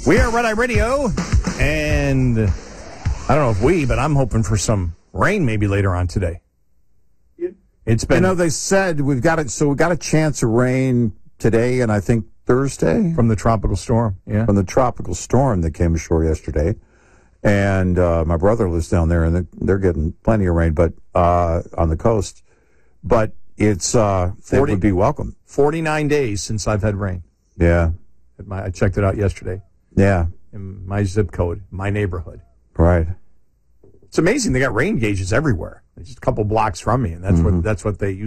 We are Red Eye Radio, and I don't know if but I'm hoping for some rain maybe later on today. It's been, they said we've got a chance of rain today and I think Thursday from the tropical storm. Yeah, from the tropical storm that came ashore yesterday. And my brother lives down there, and they're getting plenty of rain, but on the coast. But it would be welcome. 49 days since I've had rain. Yeah, I checked it out yesterday. Yeah, in my zip code, my neighborhood. Right. It's amazing. They got rain gauges everywhere. It's just a couple blocks from me, and that's what they use.